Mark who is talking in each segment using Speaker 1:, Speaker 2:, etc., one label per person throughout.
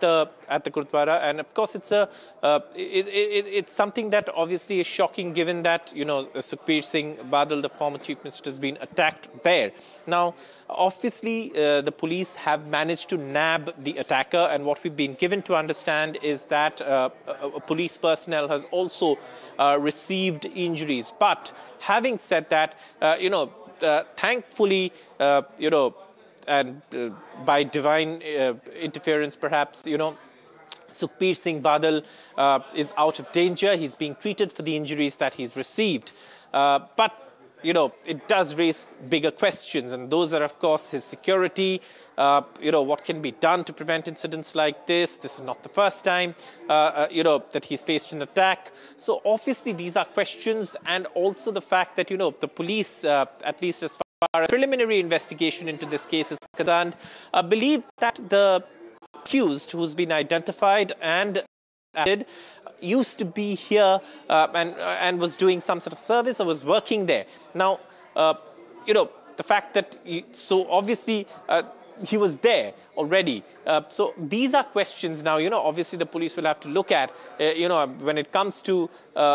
Speaker 1: the Gurudwara, and of course it's something that obviously is shocking, given that Sukhbir Singh Badal, the former Chief Minister, has been attacked there. Now, obviously, the police have managed to nab the attacker, and what we've been given to understand is that a police personnel has also received injuries. But having said that, thankfully, and by divine interference, perhaps, Sukhbir Singh Badal is out of danger. He's being treated for the injuries that he's received. But it does raise bigger questions, and those are, of course, his security. What can be done to prevent incidents like this? This is not the first time, that he's faced an attack. So obviously these are questions, and also the fact that, the police, at least as far as preliminary investigation into this case is concerned, believe that the accused, who's been identified and used to be here and was doing some sort of service or was working there. Now, the fact that so obviously he was there already. So these are questions now, obviously the police will have to look at, when it comes to,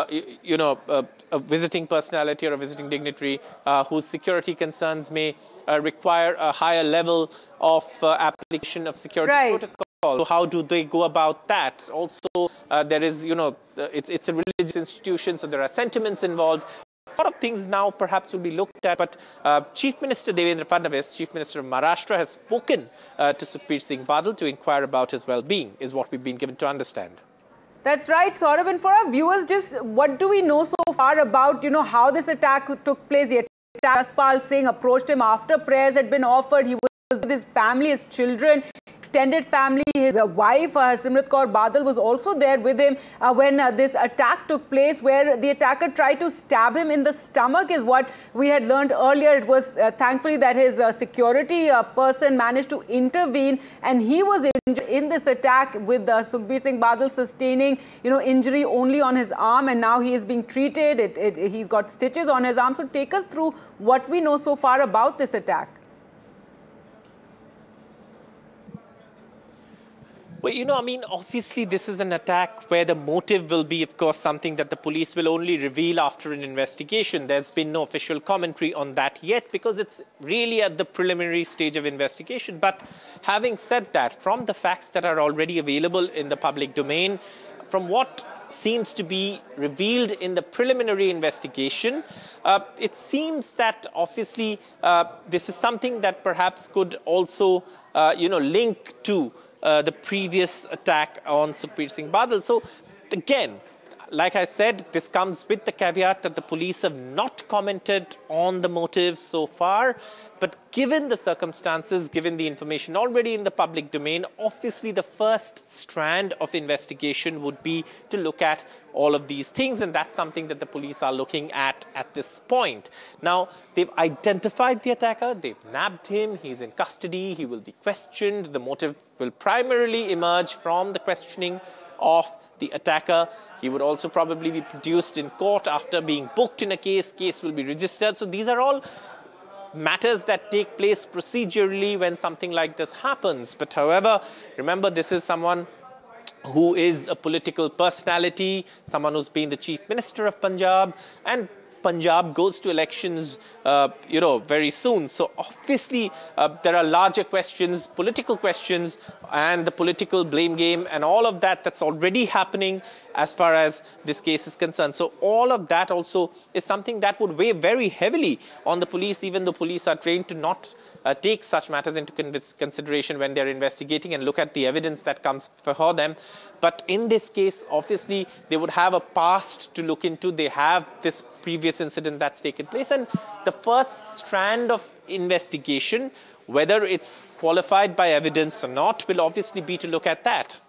Speaker 1: a visiting personality or a visiting dignitary whose security concerns may require a higher level of application of security protocol. So how do they go about that? Also, there is, it's a religious institution, so there are sentiments involved. Sort of things now perhaps will be looked at, but Chief Minister Devendra Fadnavis, Chief Minister of Maharashtra, has spoken to Sukhbir Singh Badal to inquire about his well-being, is what we've been given to understand.
Speaker 2: That's right, Saurabh. And for our viewers, just what do we know so far about, how this attack took place? The attack, Jaspal Singh approached him after prayers had been offered. He was with his family, his children, extended family. His wife, Harsimrat Kaur Badal, was also there with him when this attack took place, where the attacker tried to stab him in the stomach, is what we had learned earlier. It was thankfully that his security person managed to intervene, and he was injured in this attack, with Sukhbir Singh Badal sustaining, injury only on his arm, and now he is being treated. He's got stitches on his arm. So take us through what we know so far about this attack.
Speaker 1: Well, obviously this is an attack where the motive will be, of course, something that the police will only reveal after an investigation. There's been no official commentary on that yet, because it's really at the preliminary stage of investigation. But having said that, from the facts that are already available in the public domain, from what seems to be revealed in the preliminary investigation, it seems that obviously this is something that perhaps could also, link to the previous attack on Sukhbir Singh Badal. So again, like I said, this comes with the caveat that the police have not commented on the motives so far. But given the circumstances, given the information already in the public domain, obviously the first strand of investigation would be to look at all of these things. And that's something that the police are looking at this point. Now, they've identified the attacker. They've nabbed him. He's in custody. He will be questioned. The motive will primarily emerge from the questioning of the attacker. He would also probably be produced in court after being booked in a case. Case will be registered. So these are all matters that take place procedurally when something like this happens. But however, remember, this is someone who is a political personality, someone who's been the Chief Minister of Punjab, and Punjab goes to elections, very soon. So obviously, there are larger questions, political questions, and the political blame game, and all of that that's already happening as far as this case is concerned. So all of that also is something that would weigh very heavily on the police, even though police are trained to not take such matters into consideration when they're investigating and look at the evidence that comes before them. But in this case, obviously, they would have a past to look into. They have this previous incident that's taken place. And the first strand of investigation, whether it's qualified by evidence or not, will obviously be to look at that.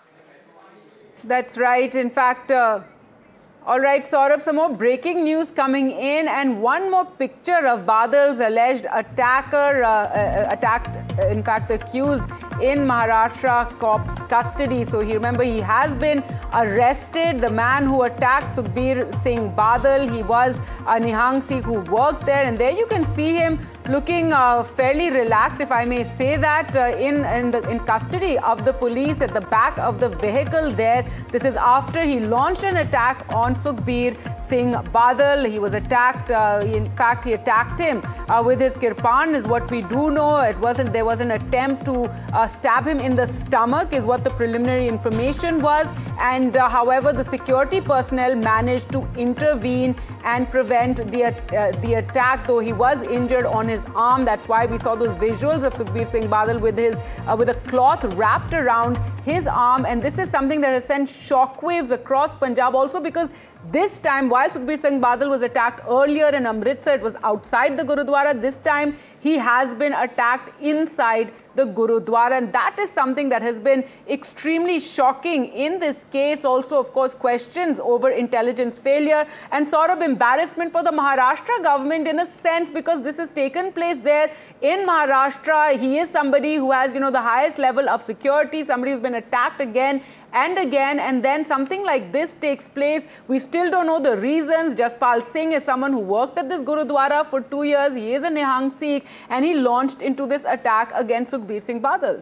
Speaker 2: That's right. In fact, all right, Saurabh, some more breaking news coming in, and one more picture of Badal's alleged attacker, attacked in fact, accused in Maharashtra cops custody. So remember, he has been arrested. The man who attacked Sukhbir Singh Badal, he was a Nihang Sikh who worked there, and there you can see him looking fairly relaxed, if I may say that, in custody of the police at the back of the vehicle there. This is after he launched an attack on Sukhbir Singh Badal. He was attacked. In fact, he attacked him with his kirpan, is what we do know. There was an attempt to stab him in the stomach, is what the preliminary information was. And however, the security personnel managed to intervene and prevent the attack, though he was injured on his arm. That's why we saw those visuals of Sukhbir Singh Badal with a cloth wrapped around his arm. And this is something that has sent shockwaves across Punjab also, because this time, while Sukhbir Singh Badal was attacked earlier in Amritsar, it was outside the Gurudwara. This time, he has been attacked inside the Gurudwara, and that is something that has been extremely shocking in this case. Also, of course, questions over intelligence failure and sort of embarrassment for the Maharashtra government in a sense, because this has taken place there in Maharashtra. He is somebody who has, the highest level of security, somebody who's been attacked again and again, and then something like this takes place. We still don't know the reasons. Jaspal Singh is someone who worked at this Gurudwara for 2 years. He is a Nihang Sikh, and he launched into this attack against Sukhbir Singh Badal.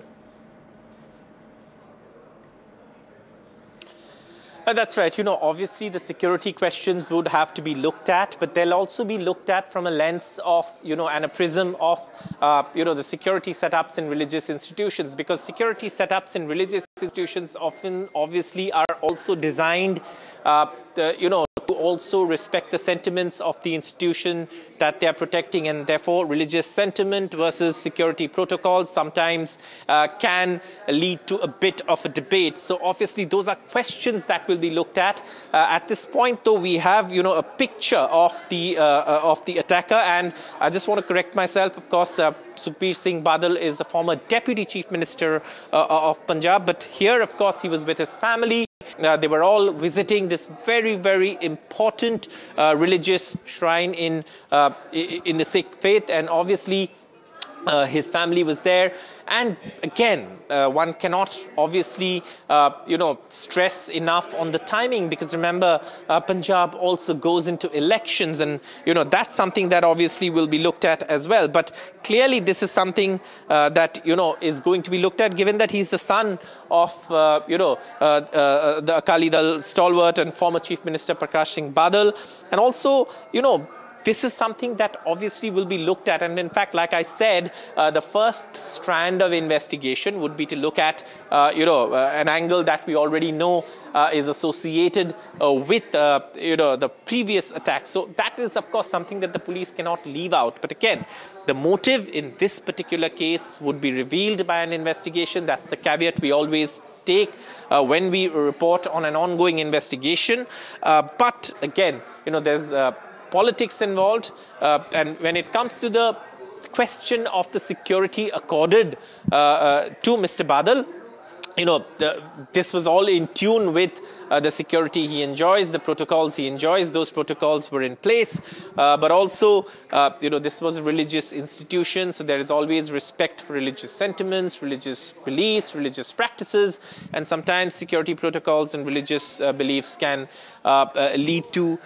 Speaker 1: That's right. Obviously the security questions would have to be looked at, but they'll also be looked at from a lens of, and a prism of, the security setups in religious institutions, because security setups in religious institutions often obviously are also designed, to also respect the sentiments of the institution that they are protecting, and therefore religious sentiment versus security protocols sometimes can lead to a bit of a debate. So obviously those are questions that will be looked at. At this point, though, we have a picture of the attacker, and I just want to correct myself. Of course, Sukhbir Singh Badal is the former Deputy Chief Minister of Punjab, but here, of course, he was with his family. They were all visiting this very, very important religious shrine in the Sikh faith, and obviously his family was there. And again, one cannot obviously, stress enough on the timing, because remember, Punjab also goes into elections, and, that's something that obviously will be looked at as well. But clearly this is something that, is going to be looked at, given that he's the son of, the Akali Dal stalwart and former Chief Minister Prakash Singh Badal. And also, this is something that obviously will be looked at. And in fact, like I said, the first strand of investigation would be to look at, an angle that we already know is associated with, the previous attack. So that is, of course, something that the police cannot leave out. But again, the motive in this particular case would be revealed by an investigation. That's the caveat we always take when we report on an ongoing investigation. But again, there's politics involved, and when it comes to the question of the security accorded to Mr. Badal, this was all in tune with the security he enjoys, the protocols he enjoys. Those protocols were in place, but also, this was a religious institution, so there is always respect for religious sentiments, religious beliefs, religious practices, and sometimes security protocols and religious beliefs can lead to,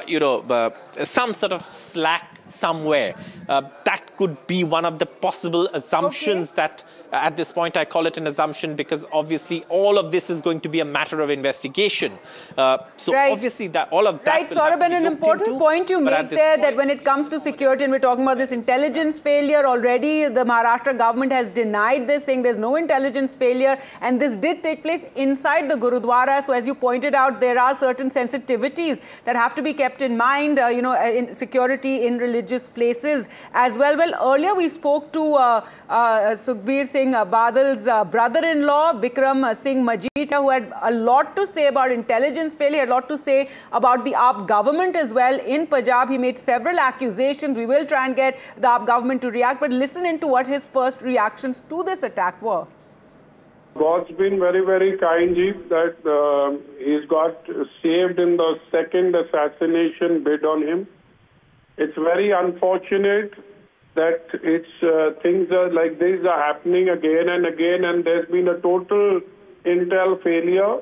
Speaker 1: some sort of slack somewhere. That could be one of the possible assumptions that at this point I call it an assumption, because obviously all of this is going to be a matter of investigation. So right. Obviously that all of that.
Speaker 2: Right, Saurabh, and an important point you make there, that when it comes to security, and we're talking about this intelligence failure already, the Maharashtra government has denied this, saying there's no intelligence failure, and this did take place inside the Gurudwara. So as you pointed out, there are certain sensitivities that have to be kept in mind, in security in religious places as well. Well, earlier we spoke to Sukhbir Singh Badal's brother-in-law, Bikram Singh Majid, who had a lot to say about intelligence failure, a lot to say about the AAP government as well in Punjab. He made several accusations. We will try and get the AAP government to react, but listen into what his first reactions to this attack were.
Speaker 3: God's been very, very kind, Ji, that he's got saved in the second assassination bid on him. It's very unfortunate that it's things are like this are happening again and again, and there's been a total intel failure.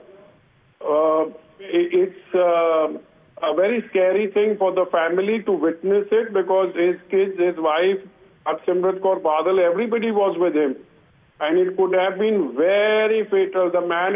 Speaker 3: It's a very scary thing for the family to witness it, because his kids, his wife, Harsimrat Kaur Badal, everybody was with him. And it could have been very fatal. The man